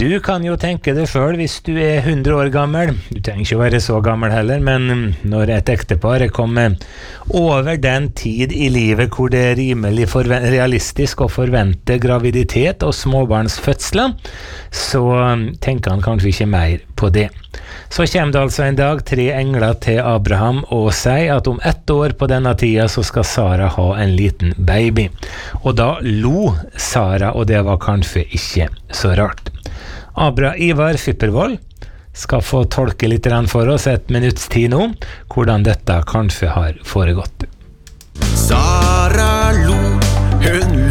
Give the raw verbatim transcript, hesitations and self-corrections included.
Du kan jo tenke det selv hvis du er hundre år gammel. Du trenger ikke være så gammel heller, men når et ektepar er kommet over den tid i livet hvor det er rimelig forven- realistisk å forvente graviditet og småbarnsfødsler, så tenker han kanskje ikke mer på det. Så kommer det altså en dag tre engler til Abraham og sier at om ett år på denne tida så skal Sara ha en liten baby. Og da lo Sara, og det var kanskje ikke så rart. Abra Ivar Fyppervold skal få tolke litt for oss et minutts tid nå, hvordan dette kanskje har foregått. Sara lo, hun